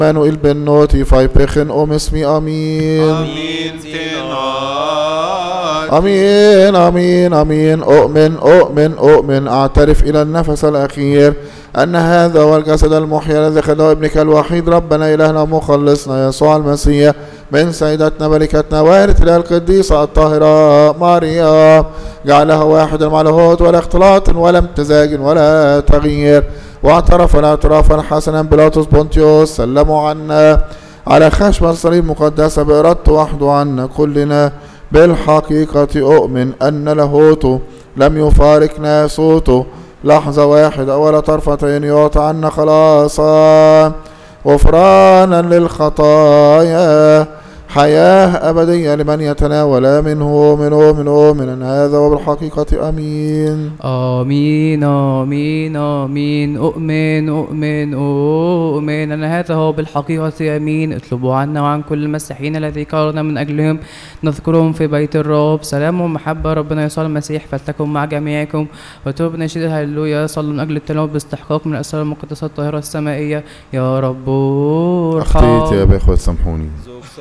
Manuel Bennoti fai pechen omismi amin. Amin تنعاد. أمين أمين أمين. أؤمن أعترف إلى النفس الأخير أن هذا هو الجسد المحيي الذي خلقه ابنك الوحيد ربنا إلهنا مخلصنا يسوع المسيح من سيدتنا ملكتنا وارث إلى القديسة الطاهرة ماريا، جعلها واحدا مع اللاهوت ولا اختلاط ولا امتزاج ولا تغيير، واعترف الاعترافا حسنا بيلاطس بونتيوس سلموا عنا على خشبة الصليب مقدسة بإرادته وحده عنا كلنا. بالحقيقة أؤمن أن لاهوته لم يفارق ناسوته لحظة واحدة ولا طرفة عين، يعطي عنا خلاصا غفرانا للخطايا حياة أبدية لمن يتناول منه من هذا وبالحقيقة أمين. آمين آمين آمين. أؤمن أن هذا هو بالحقيقة أمين. اطلبوا عنا وعن كل المسيحيين الذي قررنا من أجلهم نذكرهم في بيت الرب. سلام ومحبة ربنا يسوع المسيح فلتكن مع جميعكم. وتوب نشيد هللويا. صلوا من أجل التلامذة باستحقاق من الأسرار المقدسة الطاهرة السمائية. يا رب ارحم. أخطيت يا أخوة سامحوني.